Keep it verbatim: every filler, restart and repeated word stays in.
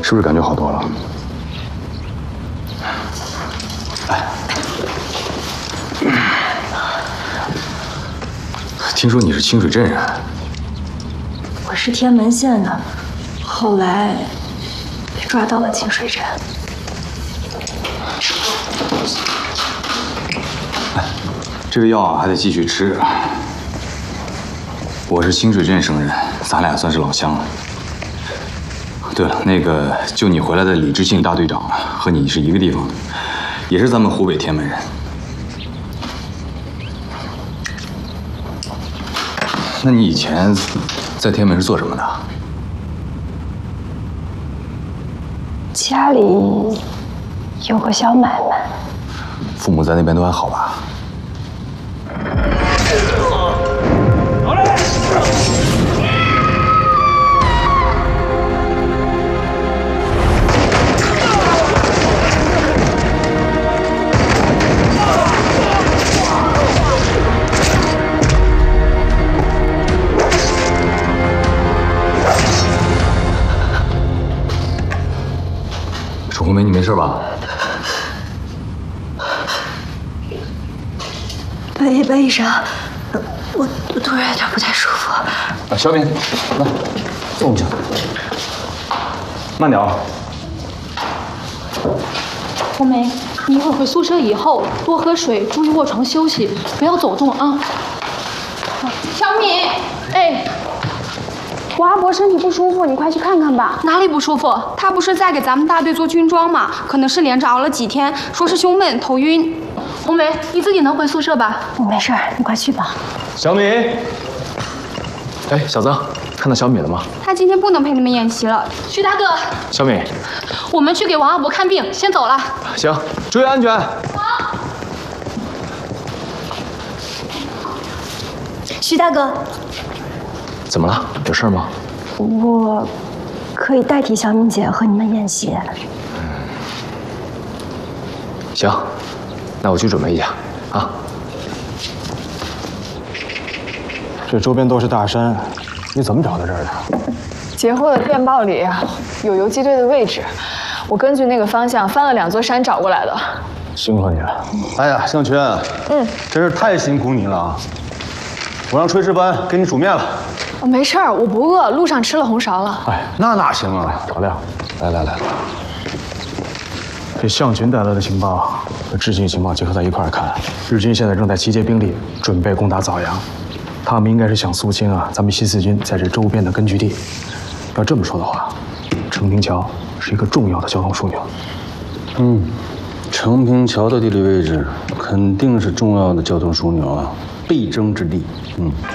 是不是感觉好多了？哎，听说你是清水镇人。 我是天门县的，后来被抓到了清水镇。 哎，这个药啊还得继续吃。我是清水镇生人，咱俩算是老乡了。对了，那个救你回来的李志信大队长和你是一个地方的，也是咱们湖北天门人。那你以前在天门是做什么的？ 家里有个小买卖。 父母在那边都还好吧？楚红梅，你没事吧？ 背背上，我我突然有点不太舒服。 啊，小敏，来，送去。慢点啊。 红梅，你一会儿回宿舍以后多喝水，注意卧床休息，不要走动啊。 小敏， 哎， 我阿伯身体不舒服，你快去看看吧。 哪里不舒服？ 他不是在给咱们大队做军装吗？可能是连着熬了几天，说是胸闷、头晕。 红梅，你自己能回宿舍吧？ 我没事，你快去吧。 小米，哎，小曾，看到小米了吗？ 他今天不能陪你们演习了。 徐大哥， 小米， 我们去给王阿伯看病，先走了。 行，注意安全。 好。 徐大哥， 怎么了？有事吗？ 我可以代替小敏姐和你们演习。 行，那我去准备一下啊。 这周边都是大山，你怎么找到这儿的？ 截获的电报里有游击队的位置，我根据那个方向翻了两座山找过来的。 辛苦你了。 哎呀，向全，嗯，真是太辛苦你了。我让炊事班给你煮面了。 哦，没事儿，我不饿，路上吃了红苕了。 哎，那哪行啊？ 调料， 来来来， 这向群带来的情报和志信情报结合在一块儿看，日军现在正在集结兵力，准备攻打枣阳。他们应该是想肃清啊咱们新四军在这周边的根据地。要这么说的话，承平桥是一个重要的交通枢纽。 嗯，承平桥的地理位置肯定是重要的交通枢纽啊，必争之地。嗯。